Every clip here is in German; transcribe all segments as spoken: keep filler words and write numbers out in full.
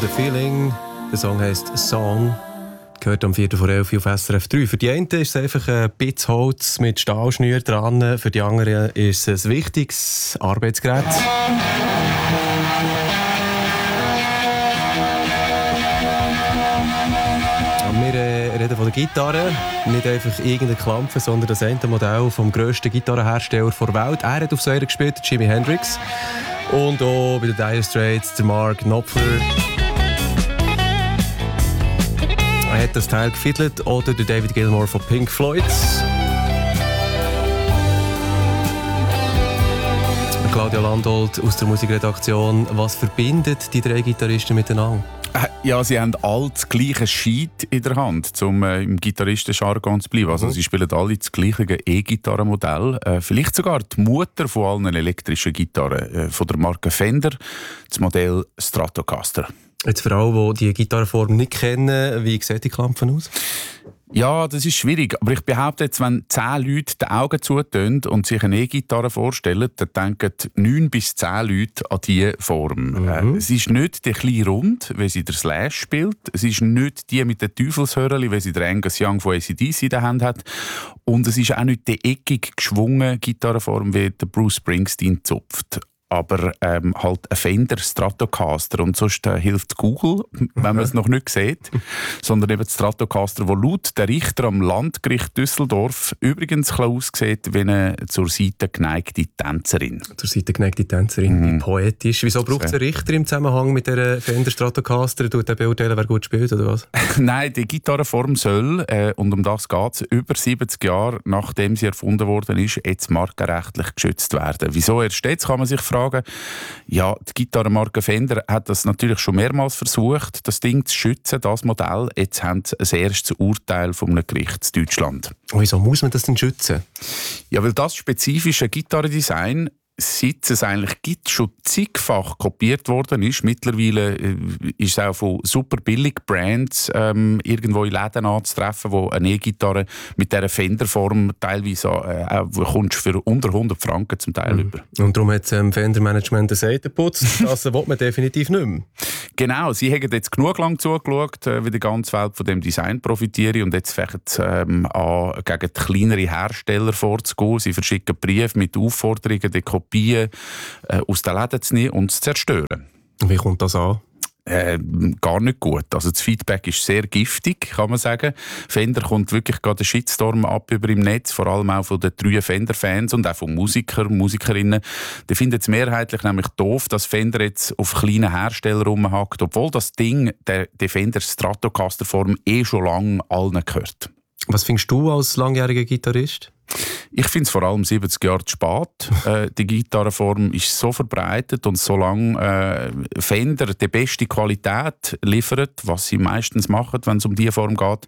The Feeling. Der Song heisst «Song». Gehört am viertel vor elf auf S R F drei. Für die einen ist es einfach ein Bitz Holz mit Stahlschnür dran. Für die anderen ist es ein wichtiges Arbeitsgerät. Wir äh, reden von der Gitarre. Nicht einfach irgendeine Klampfe, sondern das eine Modell vom grössten Gitarrenhersteller der Welt. Er hat auf Säure gespielt, Jimi Hendrix. Und auch bei den Dire Straits, der Mark Knopfler. Er hat das Teil gefiedelt. Oder der David Gilmour von Pink Floyd. Claudia Landolt aus der Musikredaktion. Was verbindet die drei Gitarristen miteinander? Ja, sie haben alle das gleiche Sheet in der Hand, um äh, im Gitarristen-Jargon zu bleiben. Also, mhm. Sie spielen alle das gleiche E-Gitarrenmodell. Äh, vielleicht sogar die Mutter von allen elektrischen Gitarren, äh, von der Marke Fender, das Modell Stratocaster. Jetzt für alle, die die Gitarrenform nicht kennen, wie sieht die Klampfe aus? Ja, das ist schwierig. Aber ich behaupte jetzt, wenn zehn Leute die Augen zutun und sich eine E-Gitarre vorstellen, dann denken neun bis zehn Leute an diese Form. Mhm. Äh, es ist nicht der kleine Rund, wie sie der Slash spielt. Es ist nicht die mit den Teufelshörnchen, wie sie der Angus Young von A C D C in der Hand hat. Und es ist auch nicht die eckig geschwungene Gitarrenform, wie der Bruce Springsteen zupft. Aber ähm, halt ein Fender Stratocaster. Und sonst äh, hilft Google, wenn man es noch nicht sieht. Sondern eben das Stratocaster, das laut der Richter am Landgericht Düsseldorf übrigens aussieht wie eine zur Seite geneigte Tänzerin. Zur Seite geneigte Tänzerin, mhm. Wie poetisch. Wieso braucht es einen Richter im Zusammenhang mit der Fender Stratocaster? Tut der beurteilen, wer gut spielt, oder was? Nein, die Gitarrenform soll, äh, und um das geht es, über siebzig Jahre nachdem sie erfunden worden ist, jetzt markenrechtlich geschützt werden. Wieso erst jetzt, kann man sich fragen. Ja, die Gitarrenmarke Fender hat das natürlich schon mehrmals versucht, das Ding zu schützen, das Modell. Jetzt haben sie ein erstes Urteil von einem Gericht in Deutschland. Wieso muss man das denn schützen? Ja, weil das spezifische Gitarrendesign, seit es eigentlich gibt, schon zigfach kopiert worden ist. Mittlerweile ist es auch von super billig Brands ähm, irgendwo in Läden anzutreffen, wo eine E-Gitarre mit dieser Fender-Form teilweise äh, auch kommst für unter hundert Franken zum Teil mhm. über. Und darum hat ähm, Fender-Management eine Seite geputzt. Das will man definitiv nicht mehr. Genau, sie haben jetzt genug lang zugeschaut, äh, wie die ganze Welt von dem Design profitiert, und jetzt fangen sie ähm, an, gegen kleinere Hersteller vorzugehen. Sie verschicken Briefe mit Aufforderungen, die Kopien äh, aus den Läden zu nehmen und zu zerstören. Wie kommt das an? Äh, gar nicht gut. Also das Feedback ist sehr giftig, kann man sagen. Fender kommt wirklich gerade einen Shitstorm ab über im Netz, vor allem auch von den treuen Fender-Fans und auch von Musikern, Musikerinnen. Die finden es mehrheitlich nämlich doof, dass Fender jetzt auf kleinen Hersteller rumhackt, obwohl das Ding, der, der Fender Stratocaster-Form, eh schon lange allen gehört. Was findest du als langjähriger Gitarrist? Ich finde es vor allem siebzig Jahre zu spät. äh, die Gitarrenform ist so verbreitet, und solange äh, Fender die beste Qualität liefert, was sie meistens machen, wenn es um diese Form geht,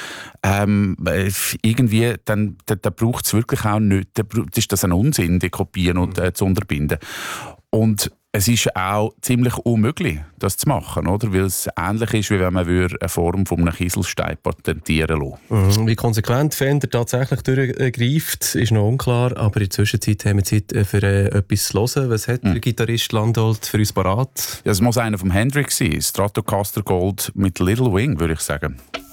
ähm, irgendwie, dann, dann, dann braucht es wirklich auch nicht, dann ist das ein Unsinn, die kopieren und äh, zu unterbinden. Und es ist auch ziemlich unmöglich, das zu machen, oder? Weil es ähnlich ist, wie wenn man eine Form von einem Kieselstein patentieren lassen. Mhm. Wie konsequent Fender tatsächlich durchgreift, ist noch unklar. Aber in der Zwischenzeit haben wir Zeit für äh, etwas zu hören. Was hat mhm. der Gitarrist Landolt für uns parat? Ja, es muss einer vom Hendrix sein. Stratocaster Gold mit Little Wing, würde ich sagen.